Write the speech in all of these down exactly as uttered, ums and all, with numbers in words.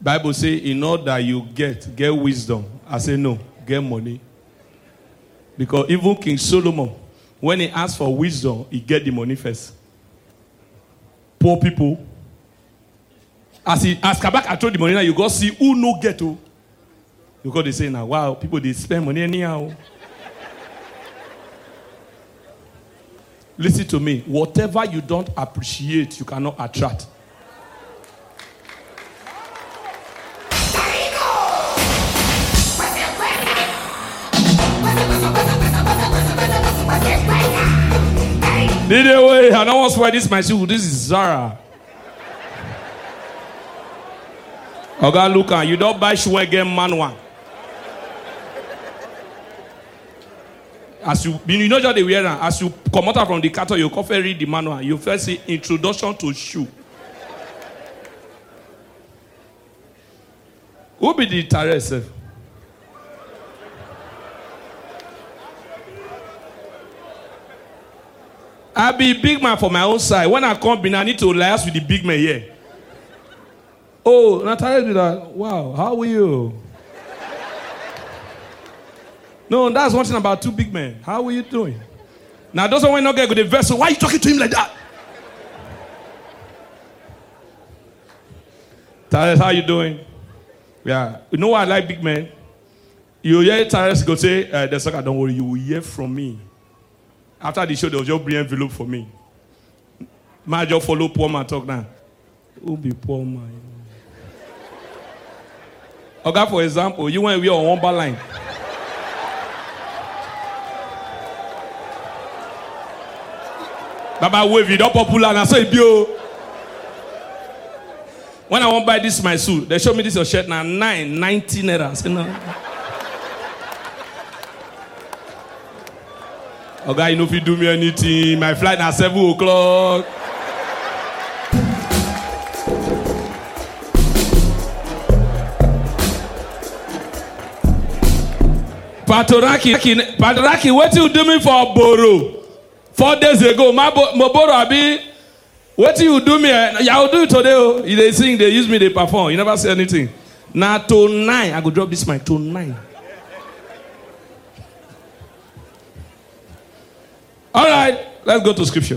Bible say, in order that you get, get wisdom. I say no, get money. Because even King Solomon, when he asked for wisdom, he get the money first. Poor people. As he as Kabaka told the money, now you go see who no get to. Because they say now, wow, people they spend money anyhow. Listen to me. Whatever you don't appreciate, you cannot attract. Did they wait? I don't want to wear this my shoe. This is Zara. Okay, look at you don't buy shoe again, man one. As you, you know just the wear as you come out from the carton, you coffee read the manual. You first see introduction to shoe. Who be the terrorist? I be big man for my own side. When I come in, I need to liaise with the big man here. Oh, Natalia did that. Wow, how are you? No, that's one thing about two big men. How are you doing? Now, those one not get good vessel. Why are you talking to him like that? Tyrus, how you doing? Yeah. You know why I like big men? You hear Tyrus go say, uh, the sucker, don't worry, you will hear from me. After the show, they'll just bring envelope for me. My just follow poor man talk now. Who be poor man? Okay, for example, you went we on one bar line. Baba wave you don't popular and I say bio. When I want to buy this my suit, they show me this your shirt now nine ninety naira. Say no. Okay, you know if you do me anything, my flight at seven o'clock. Patoraki, Patoraki, what you do me for Boro? Four days ago, my Boro Abi, what you do me? Y'all do it today. They sing, they use me, they perform. You never say anything. Now tonight, I go drop this mic tonight. All right, let's go to scripture.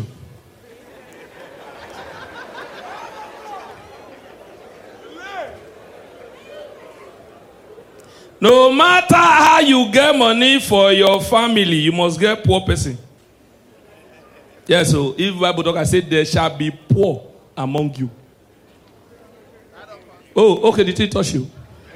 No matter how you get money for your family, you must get poor person. Yes, so if Bible talk, I said there shall be poor among you. Oh, okay, did he touch you?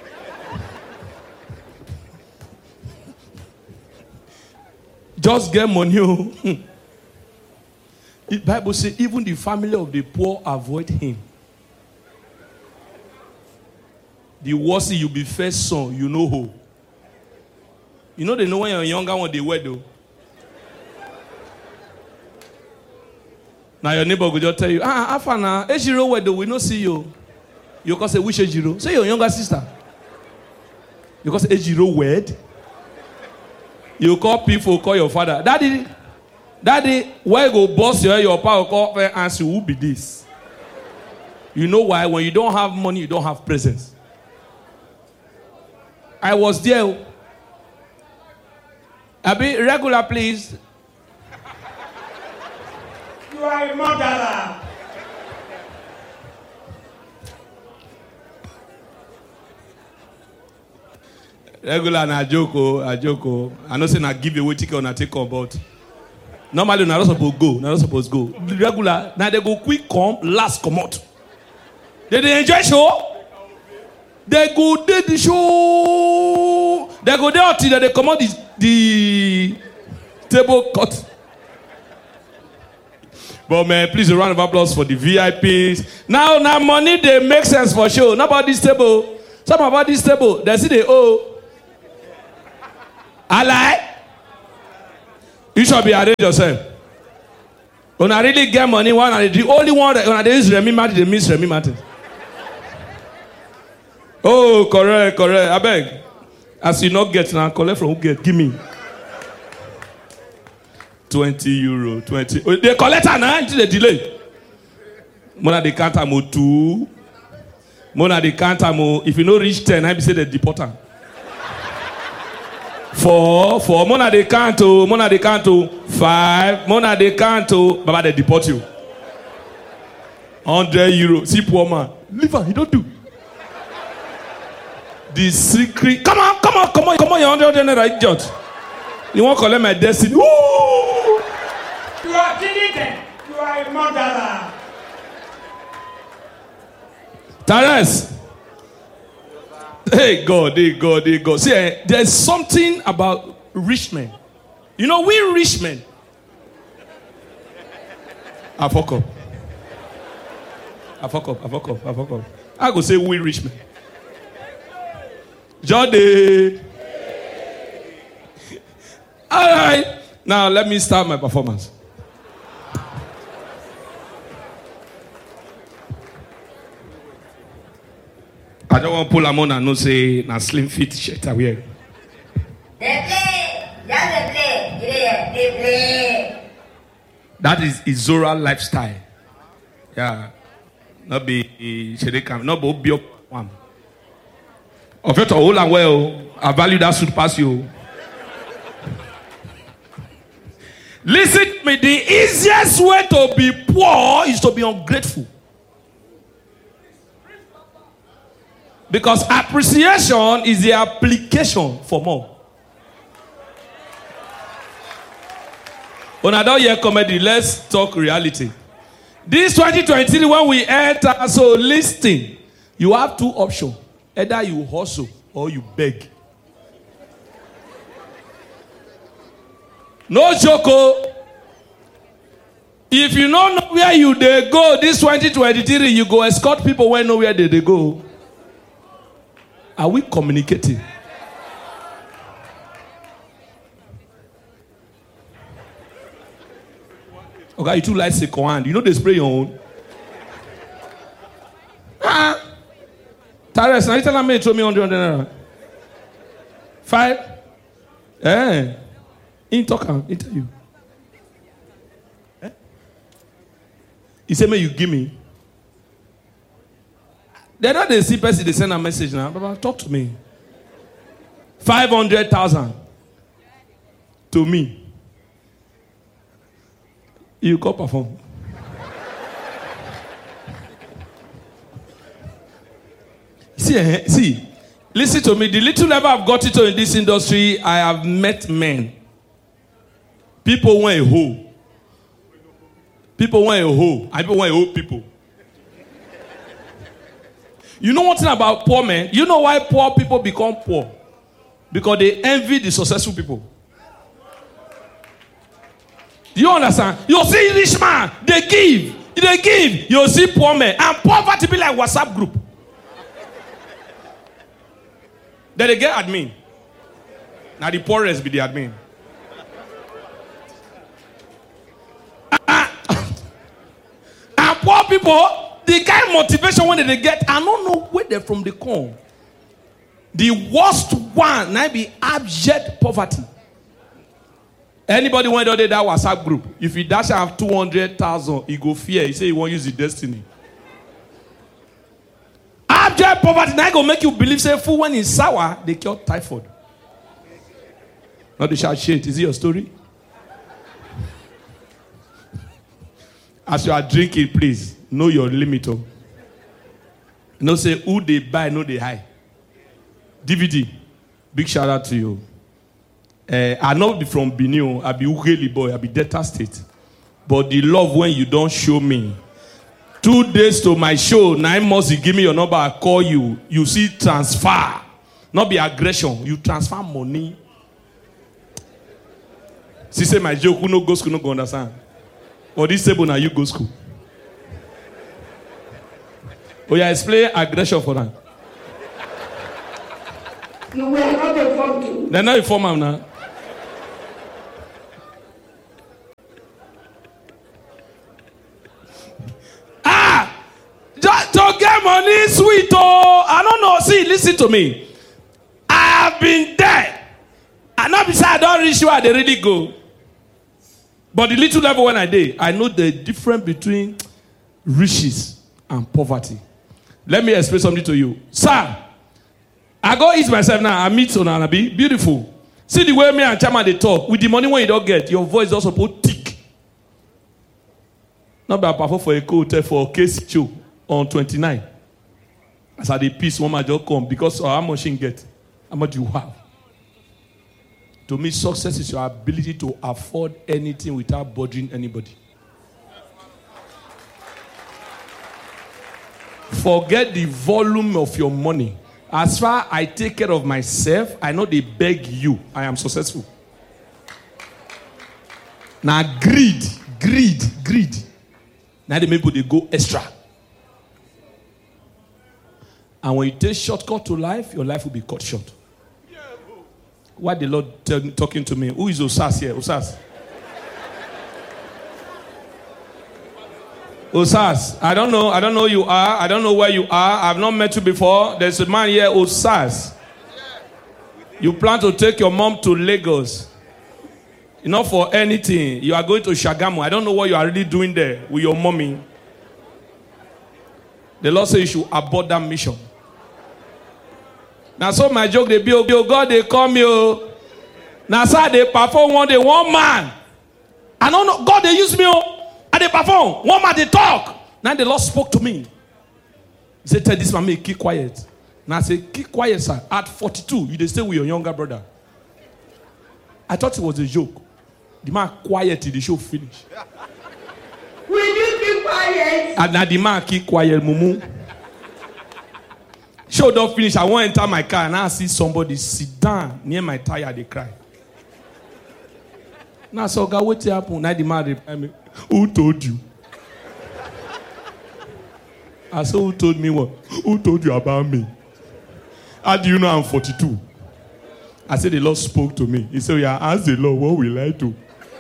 Just get money. The Bible says even the family of the poor avoid him. The worse you be first son, you know who. You know they know when you're younger when they wed though. Now your neighbor will just tell you, ah, Afana, Ejiro wed though, we no see you. You can say which Ejiro? Say your younger sister. You can say Ejiro wed. You call people, call your father. Daddy, daddy, why go boss your your power call and answer who be this? You know why? When you don't have money, you don't have presence. I was there. I be regular, please. You are a murderer. Regular na joko, a joko. I know say na give away ticket or na take on, but normally na not supposed go, na not supposed go. Regular, now they go quick come, last come out. They dey enjoy show. They go do the show. They go there until they come out the, the table cut. But man, please a round of applause for the V I Ps. Now, now money they make sense for show. Not about this table. Some about this table. They see they owe. I lie. You should be arrange yourself. When I really get money, one and the only one that when I use Remy Martin, they miss Remy Martin. Oh, correct, correct. I beg. As you not get now, collect from who get. Give me. twenty euro. twenty. They collect her now until they delay. When they count them two. Mona the count am o. If you no reach ten, I be say they deport am. Four, four. Mona the count o. Mona the count o. Five. Mona the count o. Baba they deport you. Hundred euro. See poor man. Leave am. He don't do. The secret. Come on, come on, come on, come on. Your hundred naira idiot. You won't collect my destiny. Woo! You are killing them. You are a murderer. Tares. Hey God, hey God, hey God. See, eh, there's something about rich men. You know, we rich men. I fuck up. I fuck up, I fuck up, I fuck up. I go say we rich men. Jody. All right. Now let me start my performance. I don't want to pull a on and no say na slim fit shirt I wear. They play, just they play, yeah, they play. That is Izora lifestyle. Yeah. Not be Shedekam, not be Obio one. Of it all and well, I value that suit pass you. Listen to me, the easiest way to be poor is to be ungrateful. Because appreciation is the application for more. When I don't hear comedy, let's talk reality. This twenty twenty-three, when we enter, so listen, you have two options. Either you hustle or you beg. No joke. If you don't know where you they go, this twenty twenty-three, you go escort people when know where they, they go. Are we communicating? Okay, you too like second hand. You know they spray your own. Ah, Tares, now you tell me throw me hundred naira. Five. Eh. In talk am, in tell you. Eh? He say, may you give me. They don't they see person, they send a message now. Baba, talk to me. Five hundred thousand to me. You go perform. see, eh, see, listen to me. The little level I've got into in this industry, I have met men. People want a hoe. People want a hoe. And people want a hoe people. You know one thing about poor men? You know why poor people become poor? Because they envy the successful people. Do you understand? You see rich man, they give. They give. You see poor men. And poverty be like WhatsApp group. Then they get admin. Now the poorest be the admin. And poor people, the kind of motivation when they get, I don't know where they're from the come. The worst one might be abject poverty. Anybody went out there that WhatsApp group, if he dash have two hundred thousand, he go fear. He say he won't use the destiny. Abject poverty, now go make you believe, say, food when it's sour, they cure typhoid. Not the shout shit. Is it your story? As you are drinking, please know your limit. Oh. No say who they buy, no they high. D V D, big shout out to you. Uh, I not be from Benin, I be Ugeli boy, I be Delta State. But the love when you don't show me. Two days to my show, nine months you give me your number, I call you. You see transfer, not be aggression. You transfer money. She say my joke, who no go school, no go understand. Or this table now you go school. Oh yeah, explain aggression for them. You were not informed to. They're not informed now. Ah! Just to get money sweet, oh! I don't know. See, listen to me. I have been there. And not beside I don't reach where they really go. But the little level when I did, I know the difference between riches and poverty. Let me explain something to you. Sir, I go eat myself now. I meet Onanabi. Beautiful. See the way me and Chama they talk. With the money when you don't get, your voice is also put thick. Not by perform for a hotel for a case show on twenty-nine. As I the piece, one man just come because of how much you get, how much you have. To me, success is your ability to afford anything without bothering anybody. Forget the volume of your money. As far as I take care of myself, I know they beg you. I am successful. Now greed, greed, greed. Now the people they go extra. And when you take shortcut to life, your life will be cut short. Why the Lord tell, talking to me? Who is Osas here? Osas. Osas. I don't know. I don't know who you are. I don't know where you are. I've not met you before. There's a man here, Osas. You plan to take your mom to Lagos. Not for anything. You are going to Shagamu. I don't know what you are really doing there with your mommy. The Lord says you should abort that mission. Now, so my joke, they be, oh God, they come you. Now, sir, they perform one day, one man. I don't know, God, they use me, and they perform. One man, they talk. Now, the Lord spoke to me. He said, tell this man, me, keep quiet. Now, I said, keep quiet, sir. At forty-two, you they stay with your younger brother. I thought it was a joke. The man quiet till the show finish. Will you keep quiet? And now the man keep quiet, mumu. Show don't finish. I want to enter my car and I see somebody sit down near my tire. They cry. Now, so God, what happened? Now the man reply me, who told you? I said, who told me what? Who told you about me? How do you know I'm forty-two? I said, the Lord spoke to me. He said, yeah, ask the Lord, what will I do?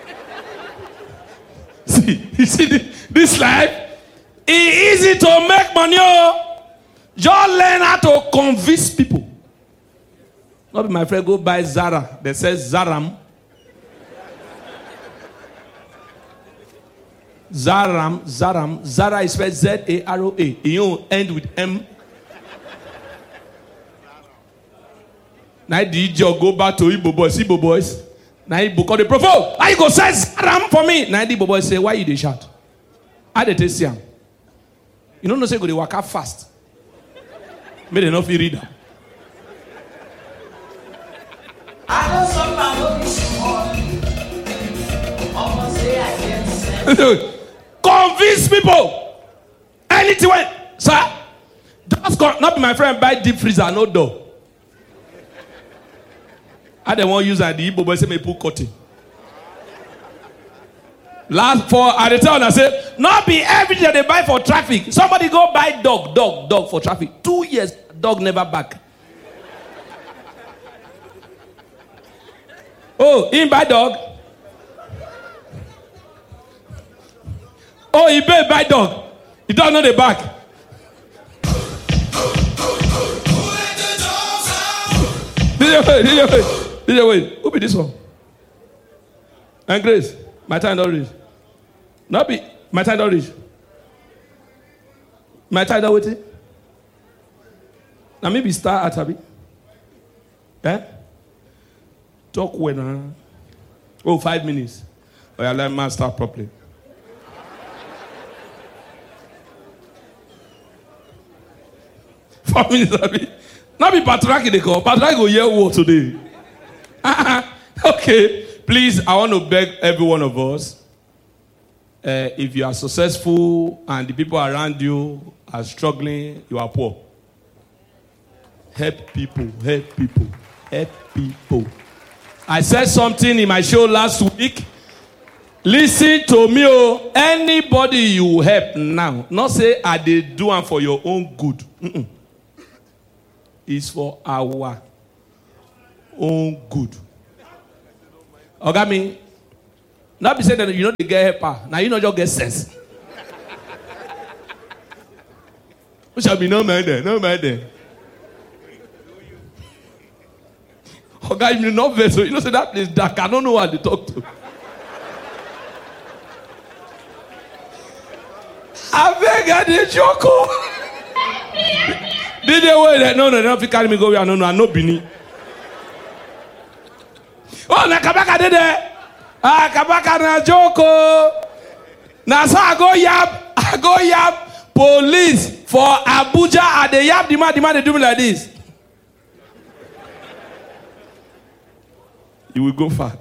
See, you see this, this life? It's easy to make money. Oh. Just learn how to convince people. Not be my friend go buy Zara. They say Zaram. Zaram, Zaram. Zara is spelled Z A R O A. You end with M. Now the idiot go back to Igbo boys. Igbo boys. Now Igbo call the prophet. Why you go say Zaram for me? Now the Igbo boys say, why you dey shout? How they taste him? You don't know say go dey walk out fast. May they not feel reader. I know some people be small. Almost say I get convince people. Anything when, sir, just go, not be my friend, buy deep freezer, no door. I don't want to use that. The Igbo boy say me put cutting. Last for at the time I say, not be everything they buy for traffic. Somebody go buy dog, dog, dog for traffic. Two years, dog never back. Oh, he buy dog. Oh, he buy buy dog. He don't know the back. This way, this way, this way. Who be this one? And Grace, my time don't reach. Not be my time don't reach. My time don't wait. Now maybe start at Abi. Eh? Talk when uh, oh five minutes. Oh yeah, let me start properly. Four minutes Abi. Not be patriarchy they call. Patriarchy go hear what today. Okay, please, I want to beg every one of us. Uh, if you are successful and the people around you are struggling, you are poor. Help people, help people, help people. I said something in my show last week. Listen to me, oh. Anybody you help now, not say I did do it for your own good. Mm-mm. It's for our own good. Okay, me. Not be saying that you know they get helper. Now you know just get sense. Who shall be no man there? No man there. Okay, you know vessel. You know say that place dark. I don't know what they talk to. I beg I did joke. D J wait, no, no, they don't carry me go where no, no, I no Bini. Oh, na Kabaka did it. Ah, Kabaka na Joko. Now so I go yap, I go yap police for Abuja and they yap the man, the man they do me like this. You will go far.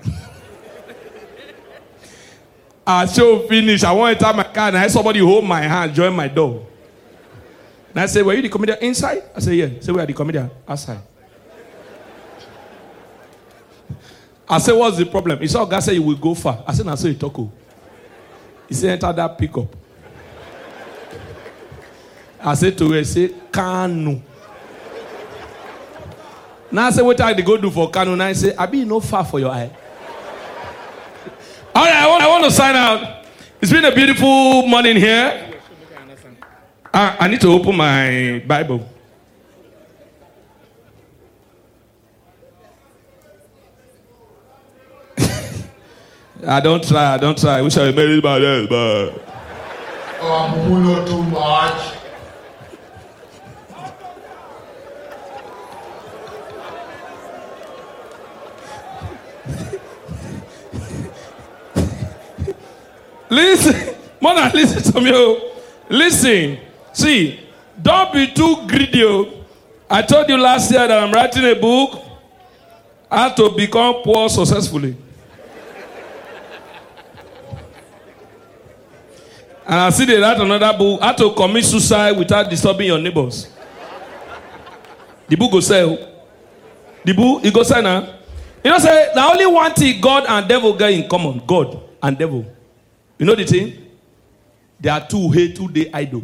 I show finish. I want to enter my car and I had somebody hold my hand, join my door. And I say, were you the comedian inside? I say, yeah. I say, where are the comedian? Outside. I say, what's the problem? He said, God said you will go far. I said, I saw you talk. He said, enter that pickup. I said to her, I say, Kanu. Now I say, what I go do for Kanu? Now I say, I be no far for your eye. All right, I want, I want to sign out. It's been a beautiful morning here. I, I need to open my Bible. I don't try, I don't try. I wish I made it by this, but... Oh, I'm not too much. Listen, Mona, listen to me. Listen, see, don't be too greedy. I told you last year that I'm writing a book, how to become poor successfully. And I see they write another book, how to commit suicide without disturbing your neighbors. The book go sell. The book, it go sell now. You know, say, the only one thing God and devil get in common, God and devil. You know the thing? They are two hate, two day idol.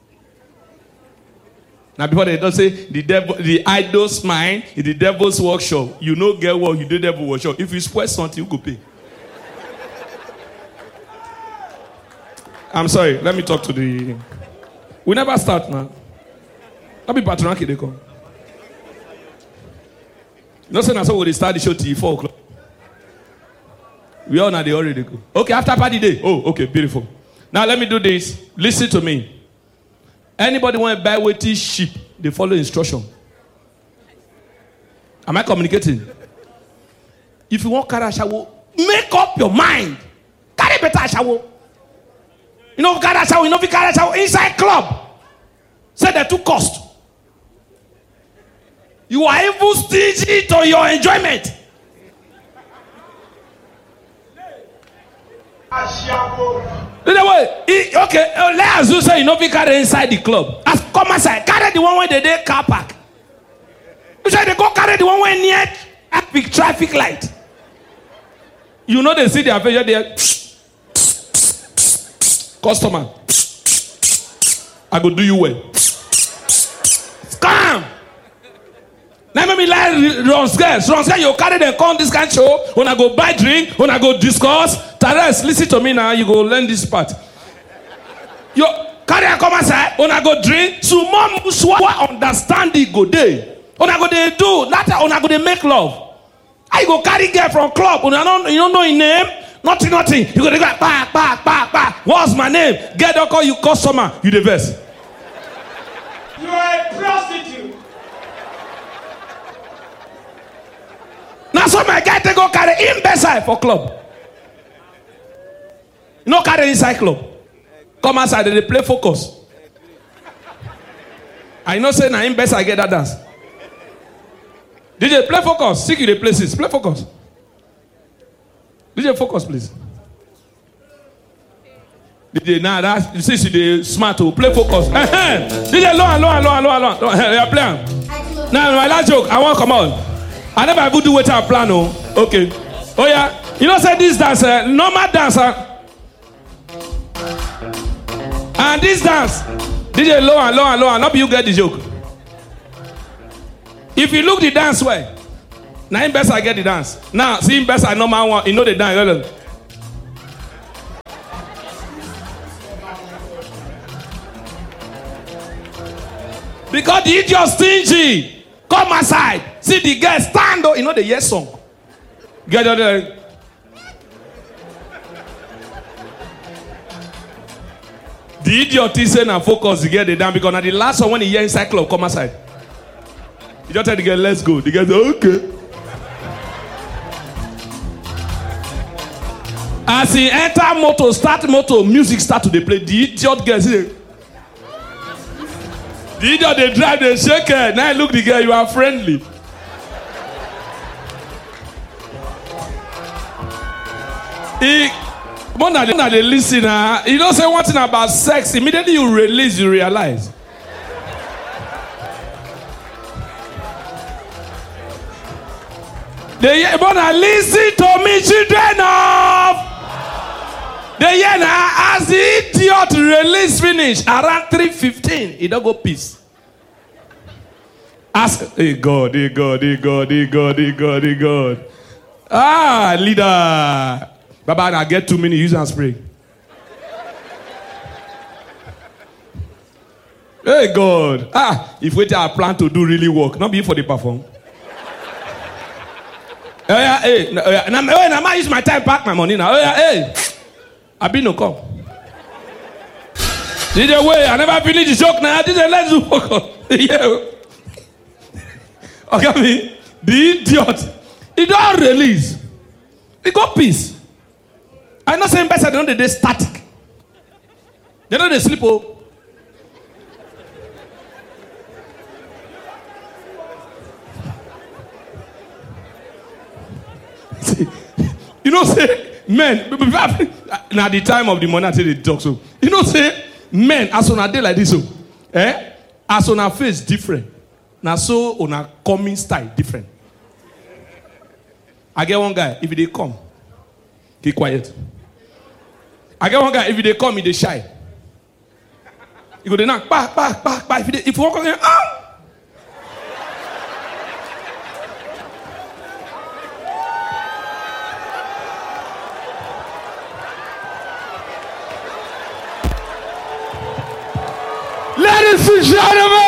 Now before they don't say the devil, the idol's mind is the devil's workshop. You know get what you do devil workshop. If you spoil something, you go pay. I'm sorry, let me talk to the... We never start now. I'll be patronaki they come. No saying that's how we start the show till four o'clock. We all know they already go. Okay, after party day. Oh, okay, beautiful. Now let me do this. Listen to me. Anybody want to buy weighty sheep, they follow instruction. Am I communicating? If you want carry a shower, make up your mind. Carry better shower. You know, carry a shower, you know, if you carry a shower inside club. Say they too cost. You are even stingy to your enjoyment. Anyway, okay, let us say you know we carry inside the club. As come outside, carry the one where they dey car park. You say they go carry the one where near epic traffic light. You know they see their face there. Customer, I go do you well. Scam. Now let me like Ronsgers. Ronsgers, you carry them come this kind of show. When I go buy drink, when I go discuss. Tares, listen to me now. You go learn this part. You carry a come outside. When I go drink, so mom muswa understand the go day. When I go they do, not when I go they make love. I go carry girl from club. When I don't, you don't know his name. Nothing, nothing. You go they go back, back, back, back. What's my name? Get don't call you customer. You the best. You are a prostitute. Now so my guy they go carry him beside for club. No carry inside club. Come outside they play focus. I know say na him best I get that dance. D J play focus. Seek you the places. Play focus. D J focus please. D J now that you see see the smart to play focus. D J low and low and low and low and low. You are playing. Now my last joke I want come on. I never ever do what I plan. Oh, okay. Oh yeah. You know say this dance, uh, normal dancer. And this dance, D J low and low and low and not you get the joke. If you look the dance way, now him best I get the dance. Now see him best I know my one. You know the dance. Because the idiot stingy. Come aside. See the girl stand up. You know the yes song. Get out there. The idiot is saying and focus to get the down because now the last one when he hear inside club come aside. You just tell the girl, let's go. The girl say, okay. As he enter motor, start motor, music start to dey play. The idiot girl say, the idiot they drive, they shake her. Now look the girl, you are friendly. He, more than the listener, you don't say one thing about sex. Immediately you release, you realize. They hear, but now listen to me, children of. They hear now as the idiot release finish around three fifteen. He don't go peace. Ask, hey God, hey God, hey God, hey God, hey God, hey God. Ah, leader. Baba, I get too many, use and spray. Hey God. Ah, if we I plan to do really work, not be for the perform. Oh yeah, hey, no, oh, yeah. Now, oh, now I use my time, pack my money now. Oh yeah, hey, I been no come. Did the way I never finish the joke now. Did the let's do work? Yeah. Okay, me the idiot. He don't release. He got peace. I'm not saying better. They know they static. They know they sleep. Oh. You know, say men. Now the time of the money, I tell they talk so. You know, say men as on a day like this, so eh? As on a face different. Now so on a coming style different. I get one guy. If they come, keep quiet. I get one guy. If they come, he they shy. You go they knock, back, back, back, back. If they, if you walk again, ah. Ladies and gentlemen,